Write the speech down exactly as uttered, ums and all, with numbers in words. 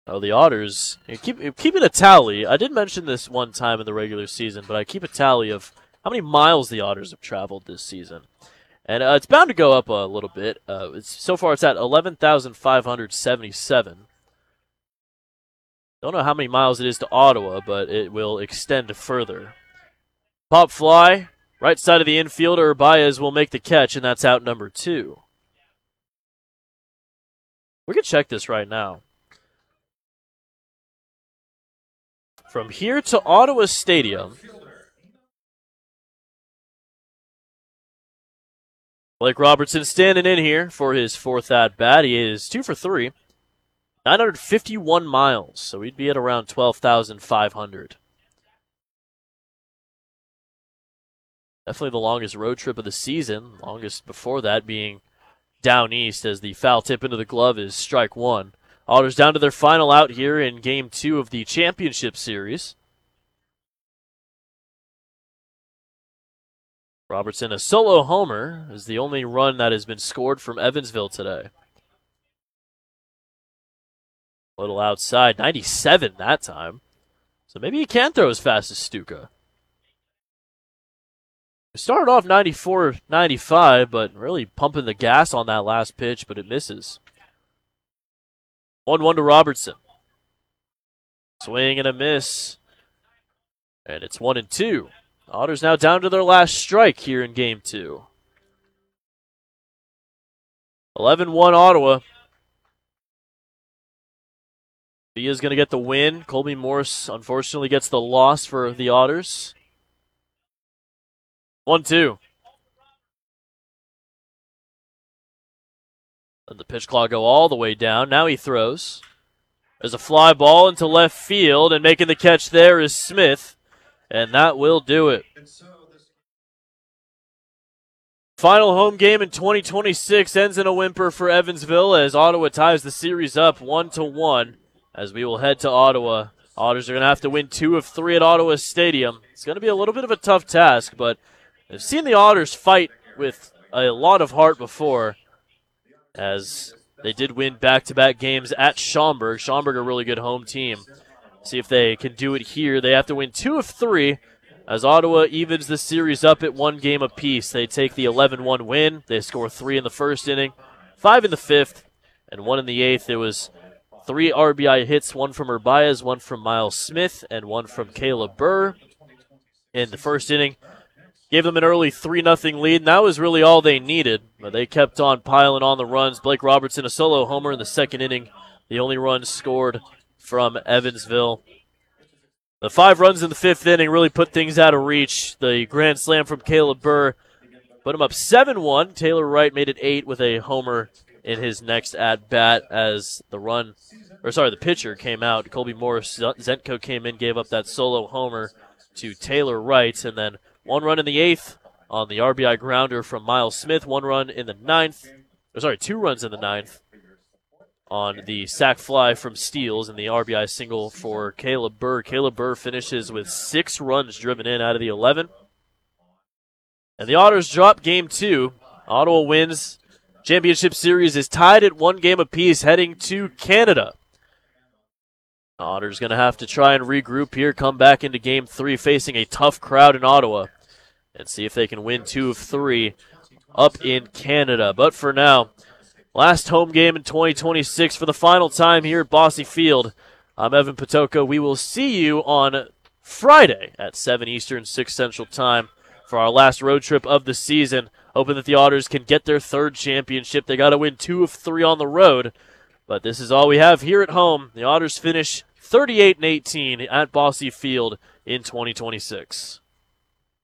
Oh, the Otters, keep, keeping a tally. I did mention this one time in the regular season, but I keep a tally of how many miles the Otters have traveled this season. And uh, it's bound to go up a little bit. Uh, it's, so far, it's at eleven thousand five hundred seventy-seven. Don't know how many miles it is to Ottawa, but it will extend further. Pop fly, right side of the infielder. Baez will make the catch, and that's out number two. We can check this right now. From here to Ottawa Stadium, Blake Robertson standing in here for his fourth at-bat. He is two for three. nine hundred fifty-one miles, so we'd be at around twelve thousand five hundred. Definitely the longest road trip of the season. Longest before that being down east, as the foul tip into the glove is strike one. Otters down to their final out here in game two of the championship series. Robertson, a solo homer, is the only run that has been scored from Evansville today. A little outside, ninety-seven that time. So maybe he can throw as fast as Stuka. We started off ninety-four ninety-five, but really pumping the gas on that last pitch, but it misses. one one to Robertson. Swing and a miss. And it's one and two. Otters now down to their last strike here in game two. eleven one Ottawa. Villa's going to get the win. Colby Morse, unfortunately, gets the loss for the Otters. one two. Let the pitch clock go all the way down. Now he throws. There's a fly ball into left field, and making the catch there is Smith, and that will do it. Final home game in twenty twenty-six ends in a whimper for Evansville as Ottawa ties the series up one to one. As we will head to Ottawa, Otters are going to have to win two of three at Ottawa Stadium. It's going to be a little bit of a tough task, but I've seen the Otters fight with a lot of heart before, as they did win back-to-back games at Schaumburg. Schaumburg, a really good home team. See if they can do it here. They have to win two of three, as Ottawa evens the series up at one game apiece. They take the eleven one win. They score three in the first inning, five in the fifth, and one in the eighth. It was three R B I hits, one from Urbaez, one from Miles Smith, and one from Caleb Burr in the first inning. Gave them an early three nothing lead, and that was really all they needed. But they kept on piling on the runs. Blake Robertson, a solo homer in the second inning. The only run scored from Evansville. The five runs in the fifth inning really put things out of reach. The grand slam from Caleb Burr put him up seven one. Taylor Wright made it eight with a homer in his next at-bat as the run, or sorry, the pitcher came out. Colby Morris, Zenko came in, gave up that solo homer to Taylor Wright, and then one run in the eighth on the R B I grounder from Miles Smith, one run in the ninth, or sorry, two runs in the ninth on the sac fly from Steele, and the R B I single for Caleb Burr. Caleb Burr finishes with six runs driven in out of the eleven. And the Otters drop game two. Ottawa wins. Championship series is tied at one game apiece heading to Canada. Otters going to have to try and regroup here, come back into game three facing a tough crowd in Ottawa, and see if they can win two of three up in Canada. But for now, last home game in twenty twenty-six for the final time here at Bosse Field. I'm Evan Patoka. We will see you on Friday at seven Eastern, six Central Time for our last road trip of the season. Hoping that the Otters can get their third championship. They got to win two of three on the road, but this is all we have here at home. The Otters finish thirty-eight and eighteen at Bosse Field in twenty twenty-six.